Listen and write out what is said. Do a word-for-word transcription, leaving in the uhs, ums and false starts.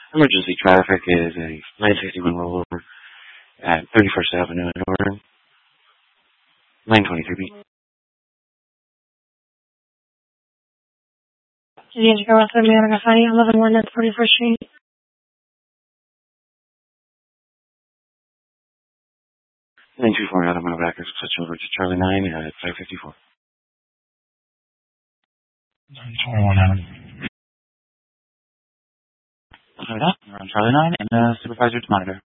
Emergency traffic is a nine sixty-one rollover at thirty-first Avenue in Order, nine twenty-three B. Yes, go out to the eleven one at forty-first Street. nine two four out of my backers, switch over to Charlie nine at five fifty-four. nine twenty-one Adam. Sorry that. We're on Charlie nine and the supervisor's monitor.